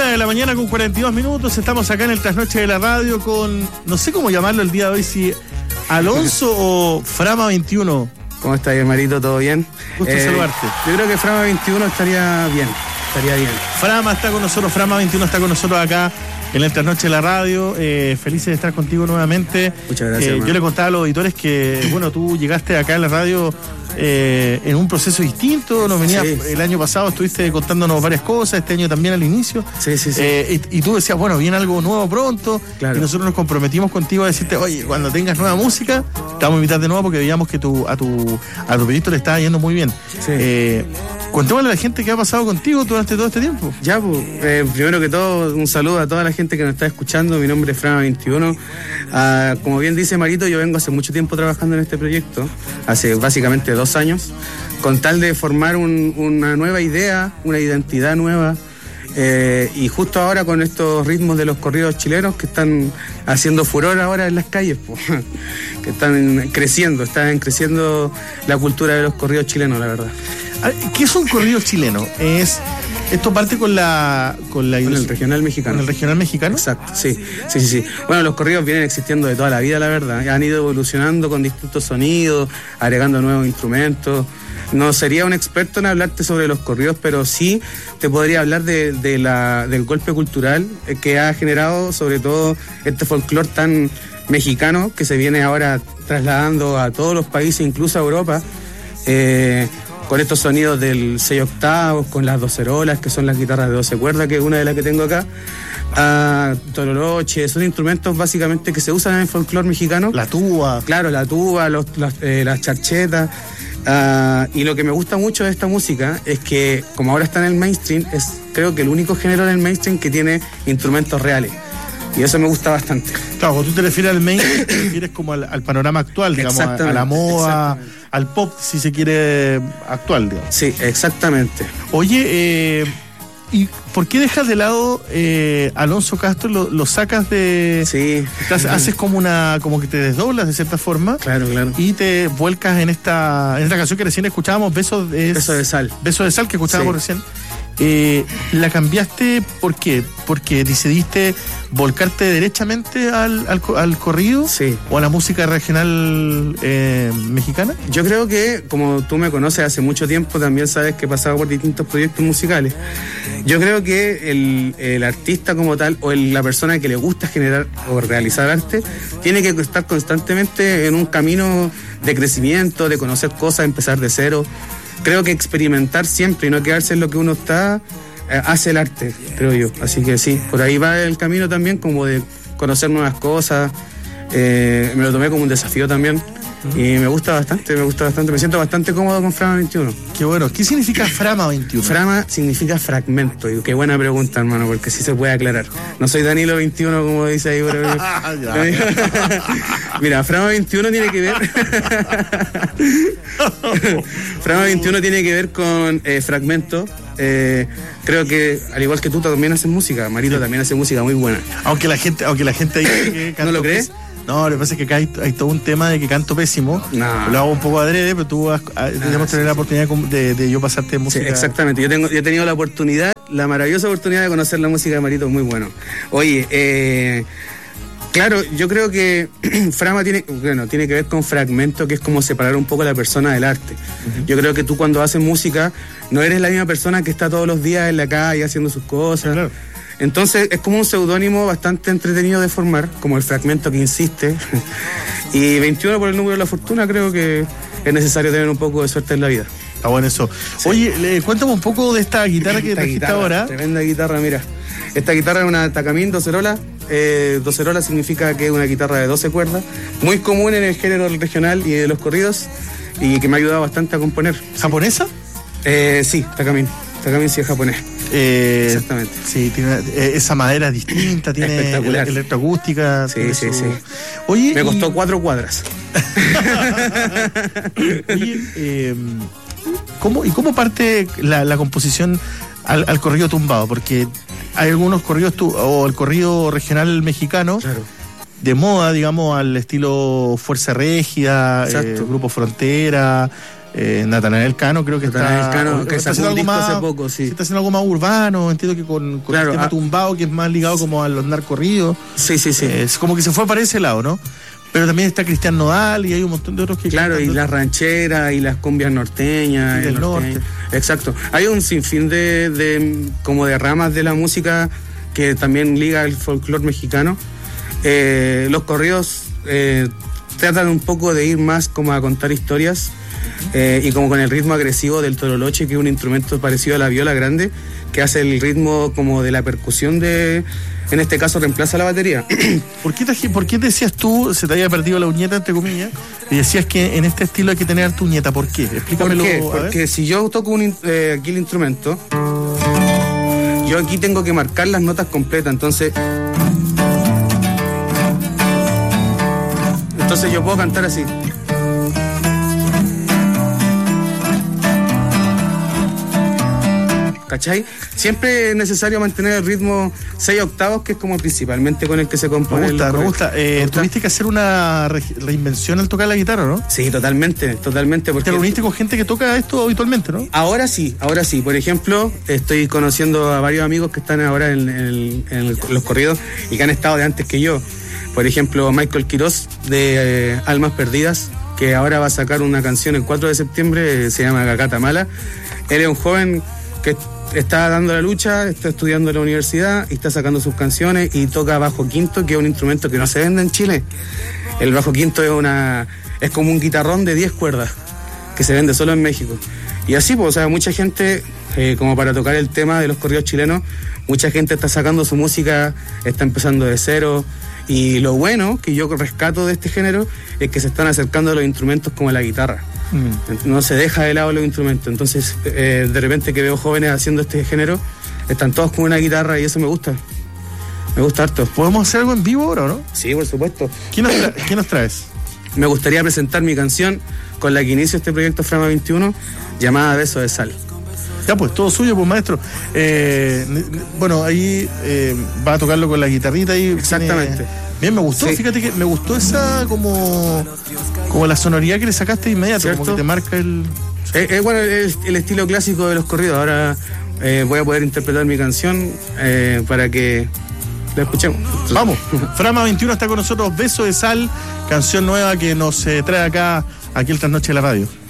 1:00 con 42 minutos. Estamos acá en el Trasnoche de la Radio con, no sé cómo llamarlo el día de hoy, si Alonso o Frama 21. ¿Cómo estás, hermanito? ¿Todo bien? Gusto saludarte. Yo creo que Frama 21 estaría bien. Frama está con nosotros, Frama 21 está con nosotros acá en el Trasnoche de la Radio. Felices de estar contigo nuevamente. Muchas gracias. Yo le contaba a los auditores que, bueno, tú llegaste acá en la radio en un proceso distinto. Nos venías, sí. El año pasado estuviste contándonos varias cosas, este año también al inicio. Sí. Y tú decías, bueno, viene algo nuevo pronto. Claro. Y nosotros nos comprometimos contigo a decirte, oye, cuando tengas nueva música, te vamos a invitar de nuevo porque veíamos que a tu proyecto le estaba yendo muy bien. Sí. Contémosle a la gente qué ha pasado contigo durante todo este tiempo. Ya, pues, primero que todo, un saludo a toda la gente que nos está escuchando. Mi nombre es Frama 21. Como bien dice Marito, yo vengo hace mucho tiempo trabajando en este proyecto, hace básicamente 2 años, con tal de formar una nueva idea, una identidad nueva. Y justo ahora con estos ritmos de los corridos chilenos que están haciendo furor ahora en las calles, que están creciendo la cultura de los corridos chilenos, la verdad. ¿Qué es un corrido chileno? Esto parte con el regional mexicano. ¿Con el regional mexicano? Exacto, sí. Bueno, los corridos vienen existiendo de toda la vida, la verdad. Han ido evolucionando con distintos sonidos, agregando nuevos instrumentos. No sería un experto en hablarte sobre los corridos, pero sí te podría hablar del golpe cultural que ha generado sobre todo este folclore tan mexicano que se viene ahora trasladando a todos los países, incluso a Europa, con estos sonidos del 6 octavos, con las docerolas, que son las guitarras de 12 cuerdas, que es una de las que tengo acá, tololoche, son instrumentos básicamente que se usan en el folclore mexicano. La tuba. Claro, la tuba, las charchetas. Y lo que me gusta mucho de esta música es que, como ahora está en el mainstream, es creo que el único género en el mainstream que tiene instrumentos reales. Y eso me gusta bastante. Claro, cuando tú te refieres al mainstream, te refieres como al panorama actual, digamos, a la moda, al pop, si se quiere, actual, digamos. Sí, exactamente. Oye, ¿y por qué dejas de lado Alonso Castro? ¿Lo sacas de...? Sí. Haces como que te desdoblas de cierta forma. Claro. Y te vuelcas en esta canción que recién escuchábamos, Beso de Sal. Beso de Sal, que escuchábamos recién. ¿La cambiaste por qué? ¿Porque decidiste volcarte derechamente al corrido? Sí. ¿O a la música regional mexicana? Yo creo que, como tú me conoces hace mucho tiempo, también sabes que he pasado por distintos proyectos musicales. Yo creo que el artista como tal, o la persona que le gusta generar o realizar arte, tiene que estar constantemente en un camino de crecimiento, de conocer cosas, empezar de cero. Creo que experimentar siempre y no quedarse en lo que uno está, hace el arte, creo yo. Así que sí, por ahí va el camino también, como de conocer nuevas cosas. Me lo tomé como un desafío también. Y me gusta bastante. Me siento bastante cómodo con Frama 21. Qué bueno. ¿Qué significa Frama 21? Frama significa fragmento. Y qué buena pregunta, hermano, porque sí se puede aclarar. No soy Danilo 21, como dice ahí. Mira, Frama 21 tiene que ver... Frama 21 tiene que ver con fragmento. Creo que, al igual que tú, también haces música. Marito también hace música muy buena. Aunque la gente dice que ¿No lo crees? No, lo que pasa es que acá hay todo un tema de que canto pésimo. No. Lo hago un poco adrede, pero tú tenemos tener la oportunidad de yo pasarte música. Sí, exactamente. Yo he tenido la maravillosa oportunidad de conocer la música de Marito, muy bueno. Oye, claro, yo creo que Frama tiene que ver con fragmento, que es como separar un poco a la persona del arte. Uh-huh. Yo creo que tú cuando haces música no eres la misma persona que está todos los días en la calle haciendo sus cosas. Claro. Entonces es como un seudónimo bastante entretenido de formar, como el fragmento que insiste. Y 21 por el número de la fortuna, creo que es necesario tener un poco de suerte en la vida. Está bueno eso. Sí. Oye, cuéntame un poco de esta guitarra que trajiste ahora. Tremenda guitarra, mira. Esta guitarra es una Takamine docerola. Docerola significa que es una guitarra de 12 cuerdas, muy común en el género regional y de los corridos, y que me ha ayudado bastante a componer. ¿Japonesa? Sí, Takamine. Takamine sí es japonés. Exactamente. Sí, tiene esa madera distinta, tiene electroacústica. Sí. Oye, me costó 4 cuadras. Oye, ¿cómo parte la composición al corrido tumbado? Porque hay algunos corridos, o el corrido regional mexicano, claro, de moda, digamos, al estilo Fuerza Régida, Grupo Frontera, Natanael Cano creo que está haciendo algo más hace poco, sí. Está haciendo algo más urbano, entiendo que con claro, el tema tumbado, que es más ligado como a los narcorridos. Sí. Es como que se fue para ese lado, ¿no? Pero también está Cristian Nodal y hay un montón de otros que... Claro, y las rancheras y las cumbias norteñas. Y del norte. Exacto. Hay un sinfín de ramas de la música que también liga el folclore mexicano. Los corridos tratan un poco de ir más como a contar historias y como con el ritmo agresivo del tololoche, que es un instrumento parecido a la viola grande, que hace el ritmo como de la percusión en este caso reemplaza la batería. ¿Por qué decías tú, se te había perdido la uñeta, entre comillas, y decías que en este estilo hay que tener tu uñeta? ¿Por qué? Explícamelo. Porque si yo toco aquí el instrumento, yo aquí tengo que marcar las notas completas, entonces yo puedo cantar así. ¿Cachai? Siempre es necesario mantener el ritmo 6 octavos, que es como principalmente con el que se compone. Me gusta. Tuviste que hacer una reinvención al tocar la guitarra, ¿no? Sí, totalmente. Porque te reuniste con gente que toca esto habitualmente, ¿no? Ahora sí. Por ejemplo, estoy conociendo a varios amigos que están ahora en los corridos y que han estado de antes que yo. Por ejemplo, Michael Quiroz de Almas Perdidas, que ahora va a sacar una canción el 4 de septiembre, se llama Gacata Mala. Él es un joven que está dando la lucha, está estudiando en la universidad y está sacando sus canciones y toca bajo quinto, que es un instrumento que no se vende en Chile. El bajo quinto es como un guitarrón de 10 cuerdas que se vende solo en México. Y así, pues, o sea, mucha gente, como para tocar el tema de los corridos chilenos, mucha gente está sacando su música, está empezando de cero. Y lo bueno que yo rescato de este género es que se están acercando a los instrumentos como la guitarra. No se deja de lado los instrumentos. Entonces, de repente que veo jóvenes haciendo este género, están todos con una guitarra y eso me gusta. Me gusta harto. ¿Podemos hacer algo en vivo ahora, no? Sí, por supuesto. ¿Qué nos traes? Me gustaría presentar mi canción con la que inicio este proyecto Frama 21, llamada Beso de Sal. Ya, pues, todo suyo, pues, maestro. Bueno, ahí va a tocarlo con la guitarrita y... Exactamente. Bien, me gustó, sí. Fíjate que me gustó esa como la sonoridad que le sacaste de inmediato, ¿cierto? Como que te marca el... Bueno, el estilo clásico de los corridos. Ahora voy a poder interpretar mi canción para que la escuchemos. Vamos, Frama 21 está con nosotros, Beso de Sal, canción nueva que nos trae aquí el Trasnoche de la Radio.